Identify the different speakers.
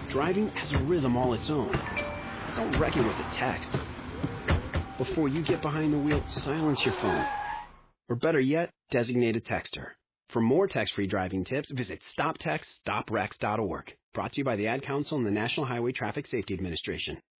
Speaker 1: Driving has a rhythm all its own. Don't wreck it with a text. Before you get behind the wheel, silence your phone. Or better yet, designate a texter. For more text-free driving tips, visit stoptextstoprex.org. Brought to you by the Ad Council and the National Highway Traffic Safety Administration.